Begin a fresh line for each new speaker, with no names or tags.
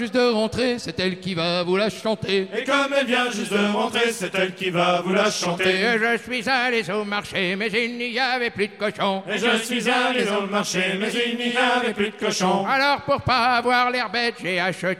juste de rentrer, c'est elle qui va vous la chanter.
Et comme elle vient juste de rentrer, c'est elle qui va vous la chanter.
Et je suis allé au marché, mais il n'y avait plus de cochons.
Et je suis allé au marché, mais il n'y avait plus de cochons.
Alors pour pas avoir l'air bête, j'ai acheté